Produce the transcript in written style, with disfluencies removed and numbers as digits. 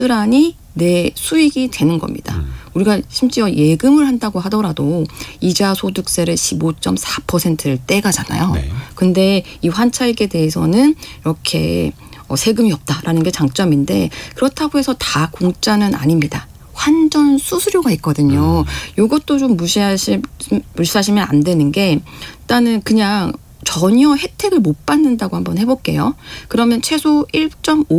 고스란히 내 수익이 되는 겁니다. 우리가 심지어 예금을 한다고 하더라도 이자 소득세를 15.4%를 떼가잖아요. 네. 근데 이 환차익에 대해서는 이렇게 세금이 없다라는 게 장점인데 그렇다고 해서 다 공짜는 아닙니다. 환전 수수료가 있거든요. 이것도 좀 무시하시면 안 되는 게 일단은 그냥 전혀 혜택을 못 받는다고 한번 해볼게요. 그러면 최소 1.5